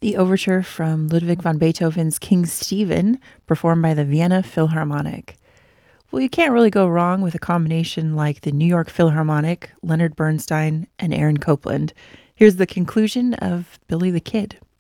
The overture from Ludwig van Beethoven's King Stephen, performed by the Vienna Philharmonic. Well, you can't really go wrong with a combination like the New York Philharmonic, Leonard Bernstein, and Aaron Copland. Here's the conclusion of Billy the Kid.